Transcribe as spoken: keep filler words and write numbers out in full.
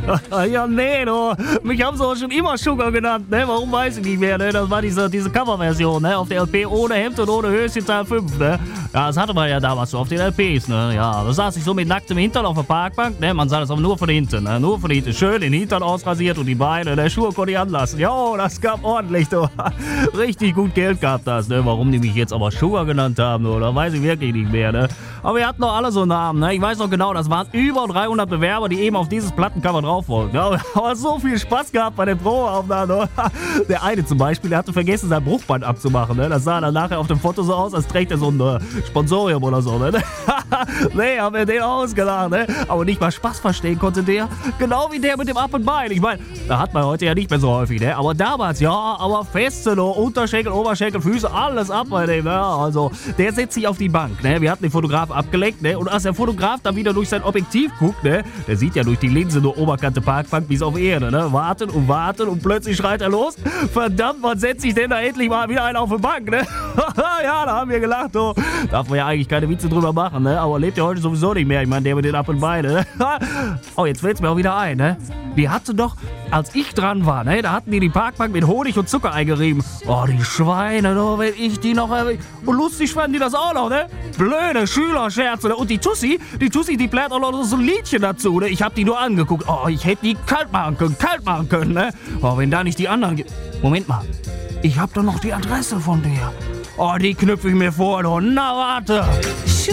Ja, nee, du. Mich haben sie auch schon immer Sugar genannt, ne? Warum weiß ich nicht mehr, ne? Das war diese, diese Coverversion, ne? Auf der L P ohne Hemd und ohne Höschen Teil fünf, ne? Ja, das hatte man ja damals so auf den L Ps, ne? Ja, da saß ich so mit nacktem Hintern auf der Parkbank, ne? Man sah das aber nur von hinten, ne? Nur von hinten. Schön den Hintern ausrasiert und die Beine, der Schuhe konnte ich anlassen. Jo, das gab ordentlich, du. Richtig gut Geld gab das, ne? Warum die mich jetzt aber Sugar genannt haben, oder? Weiß ich wirklich nicht mehr, ne? Aber wir hatten doch alle so Namen, ne? Ich weiß noch genau, das waren über dreihundert Bewerber, die eben auf dieses Plattencover drauf wollten. Ja, aber so viel Spaß gehabt bei den Probeaufnahmen, ne? Der eine zum Beispiel, der hatte vergessen, sein Bruchband abzumachen, ne? Das sah dann nachher auf dem Foto so aus, als trägt er so ein äh, Sponsorium oder so, ne? Nee, haben wir den ausgelacht, ne? Aber nicht mal Spaß verstehen konnte der. Genau wie der mit dem Up and Bein. Ich meine, da hat man heute ja nicht mehr so häufig, ne? Aber damals, ja, aber feste, ne? Unterschenkel, Oberschenkel, Füße, alles ab bei dem, ne? Also, der setzt sich auf die Bank, ne? Wir hatten den Fotograf abgelenkt, ne? Und als der Fotograf dann wieder durch sein Objektiv guckt, ne? Der sieht ja durch die Linse nur Oberkante Parkbank bis auf Erde, ne? Warten und warten und plötzlich schreit er los. Verdammt, wann setzt sich denn da endlich mal wieder einer auf die Bank, ne? Ja, da haben wir gelacht, du. Darf man ja eigentlich keine Witze drüber machen, ne? Aber lebt ja heute sowieso nicht mehr. Ich meine, der mit den Up and Bein, ne? Oh, jetzt fällt's mir auch wieder ein, ne? Die hatte doch, als ich dran war, ne? Da hatten die die Parkbank mit Honig und Zucker eingerieben. Oh, die Schweine, du, wenn ich die noch erwähne. Und lustig fanden die das auch noch, ne? Blöde Schülerscherze, ne? Und die Tussi, die Tussi, die plärt auch noch so ein Liedchen dazu, ne? Ich hab die nur angeguckt. Oh, ich hätte die kalt machen können, kalt machen können, ne? Oh, wenn da nicht die anderen... Ge- Moment mal, ich hab doch noch die Adresse von der. Oh, die knüpfe ich mir vor, du. Na, warte.